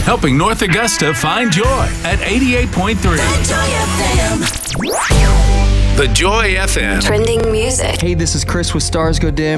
helping North Augusta find joy at 88.3. The Joy FM. Trending music. Hey, this is Chris with Stars Go Dim.